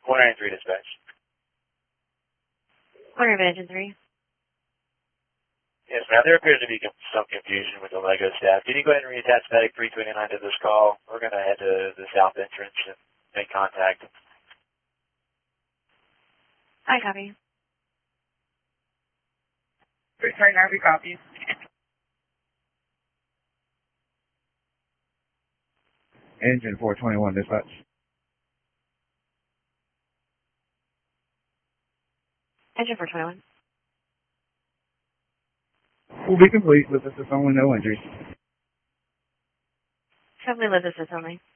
193 dispatch. Corner of Engine 3. Yes, ma'am. There appears to be some confusion with the LEGO staff. Can you go ahead and reattach Static 329 to this call? We're going to head to the south entrance and make contact. I copy. 329, we copy. Engine 421, dispatch. Engine 421. Will be complete with assist only, no injuries. Simply live assist only.